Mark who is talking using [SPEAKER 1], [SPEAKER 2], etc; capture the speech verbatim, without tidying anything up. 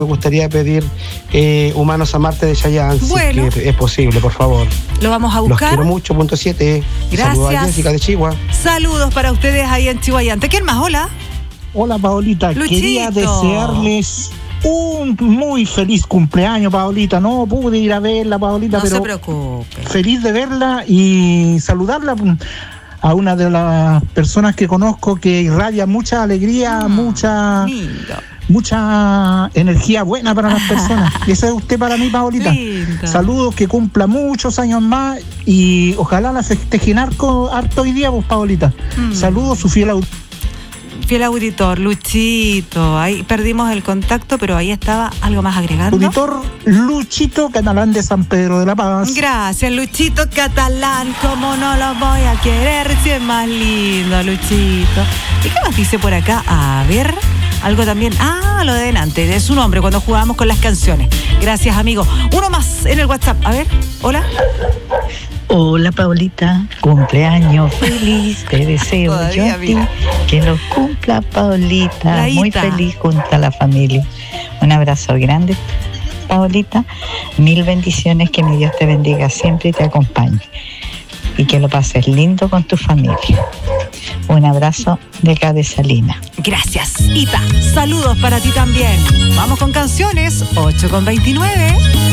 [SPEAKER 1] Me gustaría pedir eh, Humanos a Marte de Chayanne,
[SPEAKER 2] bueno,
[SPEAKER 1] si es, es posible, por favor.
[SPEAKER 2] Lo vamos a buscar.
[SPEAKER 1] Los quiero mucho, punto siete.
[SPEAKER 2] Gracias.
[SPEAKER 1] Saludos a Jessica de Chihuahua.
[SPEAKER 2] Saludos para ustedes ahí en Chihuayante. ¿Quién más? Hola.
[SPEAKER 3] Hola, Paolita.
[SPEAKER 2] Luchito.
[SPEAKER 3] Quería desearles un muy feliz cumpleaños, Paolita. No pude ir a verla, Paolita,
[SPEAKER 2] no
[SPEAKER 3] pero
[SPEAKER 2] se preocupe.
[SPEAKER 3] Feliz de verla y saludarla a una de las personas que conozco que irradia mucha alegría, mm, mucha...
[SPEAKER 2] Lindo.
[SPEAKER 3] Mucha energía buena para las personas. Esa es usted para mí, Paolita.
[SPEAKER 2] Lindo.
[SPEAKER 3] Saludos, que cumpla muchos años más y ojalá la festejen harto, harto hoy día, pues, Paolita. Mm. Saludos, su fiel auditor.
[SPEAKER 2] Fiel auditor, Luchito. Ahí perdimos el contacto, pero ahí estaba algo más agregando.
[SPEAKER 3] Auditor Luchito Catalán de San Pedro de la Paz.
[SPEAKER 2] Gracias, Luchito Catalán. ¿Cómo no lo voy a querer si es más lindo, Luchito? ¿Y qué más dice por acá? A ver... Algo también, ah, lo de delante, de su nombre cuando jugábamos con las canciones. Gracias, amigo. Uno más en el WhatsApp. A ver, hola.
[SPEAKER 4] Hola, Paolita. Cumpleaños feliz. Te deseo yo a ti que lo cumpla, Paolita. Muy feliz junto a la familia. Un abrazo grande, Paolita. Mil bendiciones. Que mi Dios te bendiga siempre y te acompañe. Y que lo pases lindo con tu familia. Un abrazo de acá de Salina.
[SPEAKER 2] Gracias, Ita. Saludos para ti también. Vamos con canciones, ocho con veintinueve.